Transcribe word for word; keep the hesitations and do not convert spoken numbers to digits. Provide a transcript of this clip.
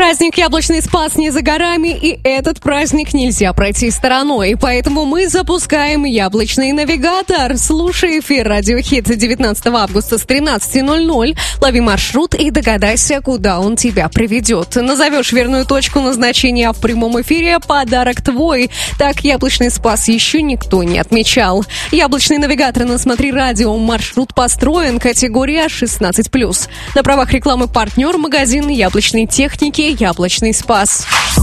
Праздник Яблочный Спас не за горами, и этот праздник нельзя пройти стороной. Поэтому мы запускаем Яблочный навигатор. Слушай эфир Радиохит девятнадцатого августа с тринадцати ноль-ноль. Лови маршрут и догадайся, куда он тебя приведет. Назовешь верную точку назначения в прямом эфире, подарок твой. Так Яблочный Спас еще никто не отмечал. Яблочный навигатор на Смотри Радио. Маршрут построен. Категория шестнадцать плюс. На правах рекламы партнер магазин яблочной техники «Яблочный Спас».